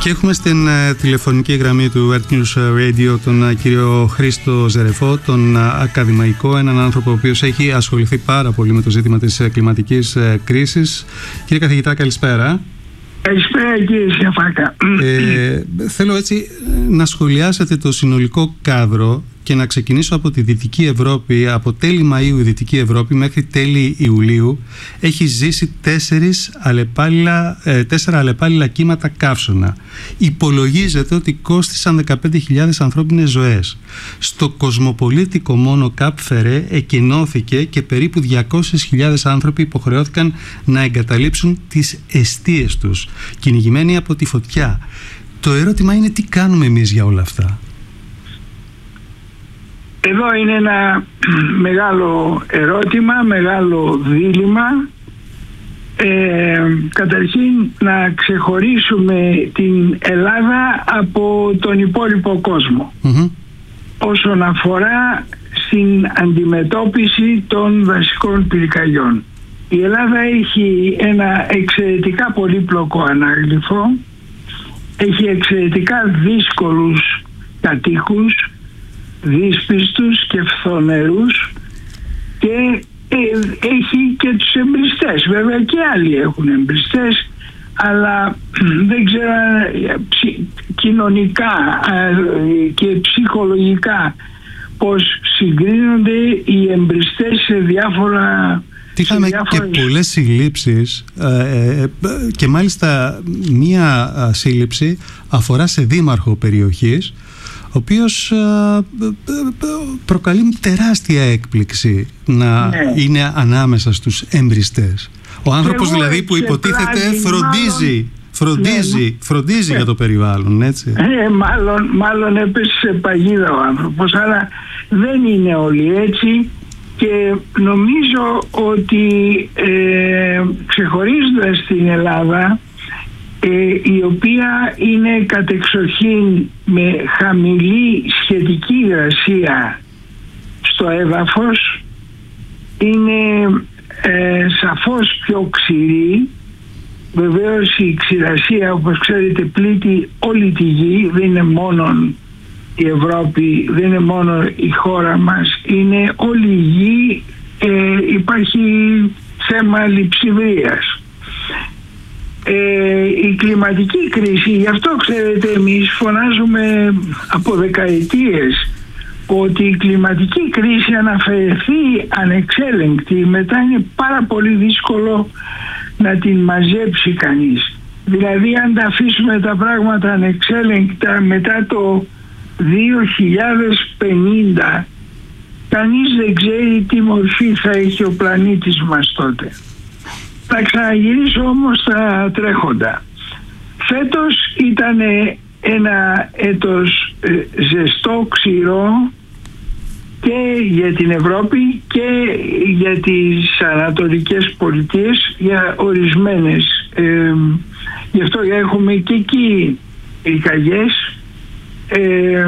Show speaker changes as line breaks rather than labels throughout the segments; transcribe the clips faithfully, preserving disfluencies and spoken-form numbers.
Και έχουμε στην uh, τηλεφωνική γραμμή του Earth News Radio τον uh, κύριο Χρήστο Ζερεφό, τον uh, ακαδημαϊκό, έναν άνθρωπο ο οποίος έχει ασχοληθεί πάρα πολύ με το ζήτημα της uh, κλιματικής uh, κρίσης. Κύριε καθηγητά, καλησπέρα.
Καλησπέρα κύριε Σιαφάκα.
Ε, θέλω έτσι να σχολιάσετε το συνολικό κάδρο και να ξεκινήσω από τη Δυτική Ευρώπη. Από τέλη Μαΐου η Δυτική Ευρώπη μέχρι τέλη Ιουλίου έχει ζήσει τέσσερις αλλεπάλληλα, ε, τέσσερα αλλεπάλληλα κύματα καύσωνα. Υπολογίζεται ότι κόστισαν δεκαπέντε χιλιάδες ανθρώπινες ζωές. Στο κοσμοπολίτικο μόνο Καπ Φερέ εκενώθηκε και περίπου διακόσιες χιλιάδες άνθρωποι υποχρεώθηκαν να εγκαταλείψουν τις εστίες τους, κυνηγημένοι από τη φωτιά. Το ερώτημα είναι τι κάνουμε εμείς για όλα αυτά.
Εδώ είναι ένα μεγάλο ερώτημα, μεγάλο δίλημμα. Ε, καταρχήν να ξεχωρίσουμε την Ελλάδα από τον υπόλοιπο κόσμο mm-hmm. όσον αφορά στην αντιμετώπιση των δασικών πυρκαγιών. Η Ελλάδα έχει ένα εξαιρετικά πολύπλοκο ανάγλυφο, έχει εξαιρετικά δύσκολους κατοίκους, δύσπιστους και φθονερούς, και ε, έχει και τους εμπριστές. Βέβαια και άλλοι έχουν εμπριστές, αλλά δεν ξέρω ψη, κοινωνικά ε, και ψυχολογικά πώς συγκρίνονται οι εμπριστές σε διάφορα...
Είχαμε διάφορες... και πολλές συλλήψεις ε, ε, και μάλιστα μία σύλληψη αφορά σε δήμαρχο περιοχής, ο οποίος προκαλεί τεράστια έκπληξη να ναι. είναι ανάμεσα στους εμπριστές. Ο άνθρωπος δηλαδή που υποτίθεται πλάτη, φροντίζει, μάλλον, φροντίζει, ναι, φροντίζει ναι. για το περιβάλλον, έτσι.
Ε, μάλλον, μάλλον έπεσε σε παγίδα ο άνθρωπος, αλλά δεν είναι όλοι έτσι, και νομίζω ότι ε, ξεχωρίζοντας την Ελλάδα, η οποία είναι κατεξοχήν με χαμηλή σχετική υγρασία στο έδαφος, είναι ε, σαφώς πιο ξηρή. Βεβαίως η ξηρασία, όπως ξέρετε, πλήττει όλη τη γη, δεν είναι μόνο η Ευρώπη, δεν είναι μόνο η χώρα μας, είναι όλη η γη. ε, υπάρχει θέμα λειψιδρίας. Ε, η κλιματική κρίση, γι' αυτό ξέρετε εμείς φωνάζουμε από δεκαετίες ότι η κλιματική κρίση αναφερθεί ανεξέλεγκτη, μετά είναι πάρα πολύ δύσκολο να την μαζέψει κανείς. Δηλαδή αν τα αφήσουμε τα πράγματα ανεξέλεγκτα μετά το δύο χιλιάδες πενήντα, κανείς δεν ξέρει τι μορφή θα έχει ο πλανήτης μας τότε. Θα ξαναγυρίσω όμως στα τρέχοντα. Φέτος ήταν ένα έτος ζεστό, ξηρό, και για την Ευρώπη και για τις ανατολικές πολιτείες, για ορισμένες. Ε, γι' αυτό έχουμε και εκεί πυρκαγιές. Ε,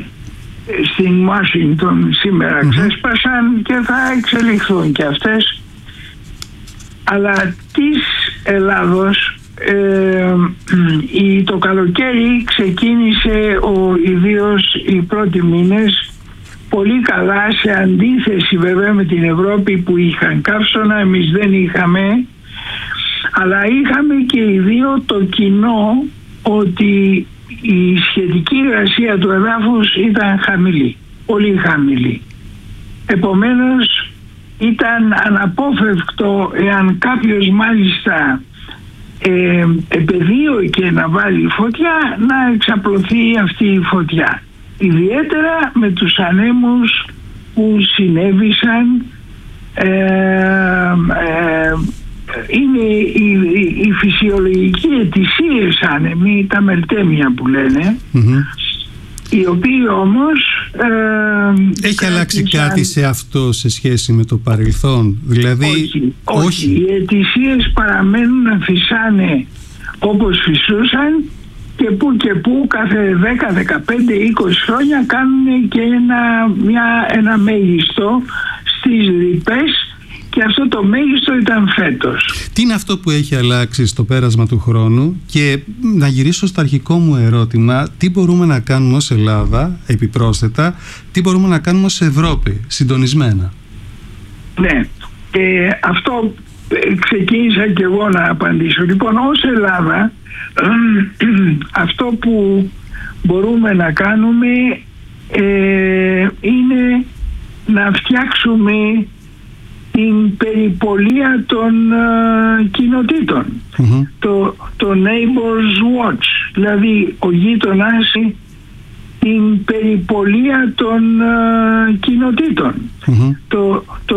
στην Ουάσιγκτον σήμερα mm-hmm. ξέσπασαν και θα εξελιχθούν και αυτές. Αλλά της Ελλάδος ε, η, το καλοκαίρι ξεκίνησε ο, ιδίως οι πρώτοι μήνες πολύ καλά, σε αντίθεση βέβαια με την Ευρώπη που είχαν καύσωνα, εμείς δεν είχαμε, αλλά είχαμε και οι δύο το κοινό ότι η σχετική υγρασία του εδάφους ήταν χαμηλή, πολύ χαμηλή. Επομένως ήταν αναπόφευκτο, εάν κάποιος μάλιστα ε, επεδίωκε να βάλει φωτιά, να εξαπλωθεί αυτή η φωτιά. Ιδιαίτερα με τους ανέμους που συνέβησαν. ε, ε, είναι οι, οι, οι φυσιολογικοί ετησίες άνεμοι, τα μελτέμια που λένε, mm-hmm. οι οποίοι όμως ε,
έχει αλλάξει σαν... κάτι σε αυτό σε σχέση με το παρελθόν, δηλαδή
όχι, όχι. όχι. Οι ετησίες παραμένουν να φυσάνε όπως φυσούσαν, και που και που κάθε δέκα, δεκαπέντε, είκοσι χρόνια κάνουν και ένα, μια, ένα μέγιστο στις ρηπές, και και αυτό το μέγιστο ήταν φέτος.
Τι είναι αυτό που έχει αλλάξει στο πέρασμα του χρόνου, και να γυρίσω στο αρχικό μου ερώτημα, τι μπορούμε να κάνουμε ως Ελλάδα επιπρόσθετα, τι μπορούμε να κάνουμε ως Ευρώπη συντονισμένα?
Ναι, ε, αυτό ξεκίνησα και εγώ να απαντήσω. Λοιπόν, ως Ελλάδα αυτό που μπορούμε να κάνουμε ε, είναι να φτιάξουμε την περιπολία των ε, κοινοτήτων, mm-hmm. το, το Neighbors Watch, δηλαδή ο γείτονας, την περιπολία των ε, κοινοτήτων, mm-hmm. το, το